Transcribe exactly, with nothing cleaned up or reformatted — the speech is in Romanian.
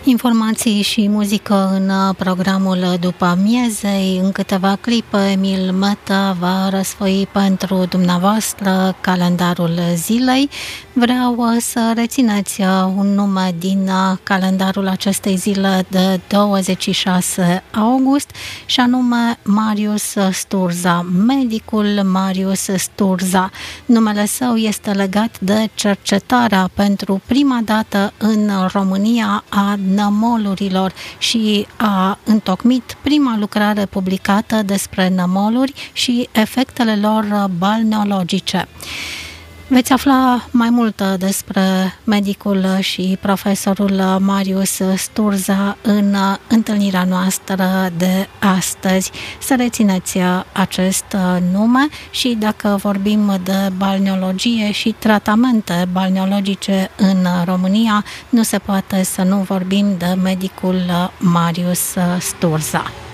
Informații și muzică în programul după amiezei. În câteva clipe, Emil Mătă va răsfoi pentru dumneavoastră calendarul zilei. Vreau să rețineți un nume din calendarul acestei zile de douăzeci și șase august, și anume Marius Sturza, medicul Marius Sturza. Numele său este legat de cercetarea pentru prima dată în România a nămolurilor și a întocmit prima lucrare publicată despre nămoluri și efectele lor balneologice. Veți afla mai mult despre medicul și profesorul Marius Sturza în întâlnirea noastră de astăzi. Să rețineți acest nume și dacă vorbim de balneologie și tratamente balneologice în România, nu se poate să nu vorbim de medicul Marius Sturza.